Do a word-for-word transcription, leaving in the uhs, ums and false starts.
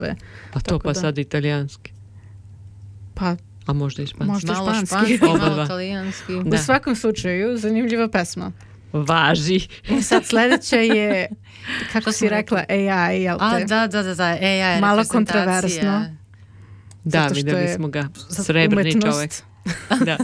A to pa sad italijanski. Pa a možda i španski. Možda malo španski. španski, Oba malo dva. italijanski. U Da. svakom slučaju, zanimljiva pesma. Važi. I sad sledeća je, kako Što si smo rekla, A I, jel te? A, da, da, da, da, A I Malo reprezentacija. kontroverzno. Da, Zato što videli je smo ga. Srebrni umetnost. čovek. Da.